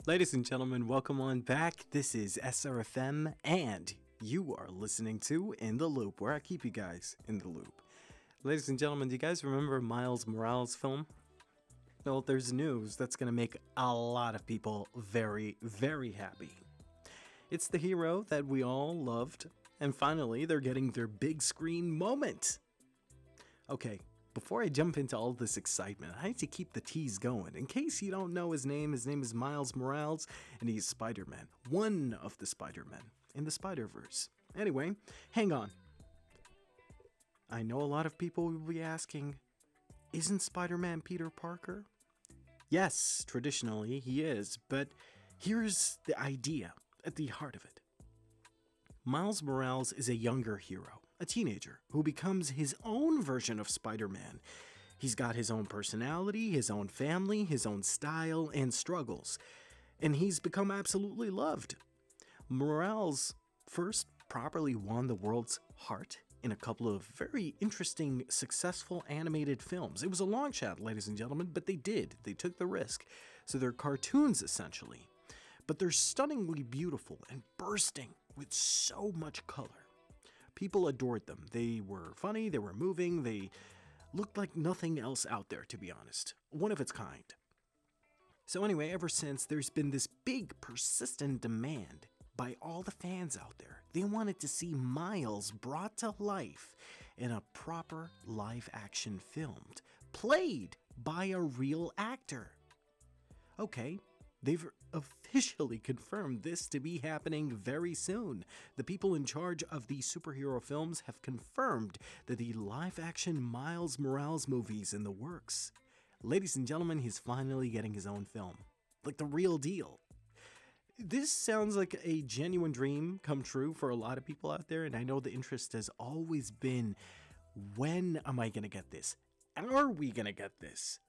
Ladies and gentlemen, welcome on back. This is SRFM, and you are listening to In the Loop, where I keep you guys in the loop. Ladies and gentlemen, do you guys remember Miles Morales' film? Well, there's news that's going to make a lot of people very, very happy. It's the hero that we all loved, and finally, they're getting their big screen moment. Okay, before I jump into all this excitement, I need to keep the tease going. In case you don't know his name is Miles Morales, and he's Spider-Man. One of the Spider-Men in the Spider-Verse. Anyway, hang on. I know a lot of people will be asking, isn't Spider-Man Peter Parker? Yes, traditionally he is, but here's the idea at the heart of it. Miles Morales is a younger hero, a teenager, who becomes his own version of Spider-Man. He's got his own personality, his own family, his own style and struggles, and he's become absolutely loved. Morales first properly won the world's heart in a couple of very interesting, successful animated films. It was a long shot, ladies and gentlemen, but they did. They took the risk. So they're cartoons, essentially. But they're stunningly beautiful and bursting with so much color. People adored them. They were funny, they were moving, they looked like nothing else out there, to be honest. One of its kind. So anyway, ever since, there's been this big, persistent demand by all the fans out there. They wanted to see Miles brought to life in a proper live-action film, played by a real actor. Okay, they've officially confirmed this to be happening very soon. The people in charge of the superhero films have confirmed that the live-action Miles Morales movie's in the works. Ladies and gentlemen, he's finally getting his own film. Like the real deal. This sounds like a genuine dream come true for a lot of people out there, and I know the interest has always been, when am I going to get this? Are we going to get this?